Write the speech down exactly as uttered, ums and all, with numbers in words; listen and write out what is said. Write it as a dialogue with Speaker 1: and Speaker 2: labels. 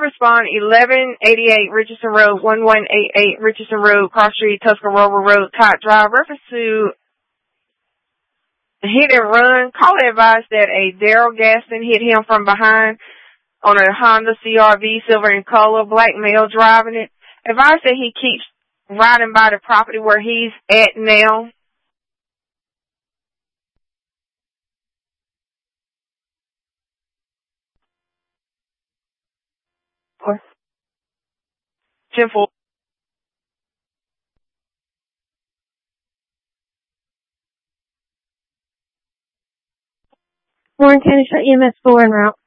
Speaker 1: respond eleven eighty-eight Richardson Road, eleven eighty-eight Richardson Road, Cross Street, Tuscarora Road, Top Drive. Reference to hit and run. Caller advised that a Daryl Gaston hit him from behind on a Honda C R V, silver in color, black male driving it. Advised that he keeps riding by the property where he's at now. ten four.
Speaker 2: Warren County Sheriff E M S four en route.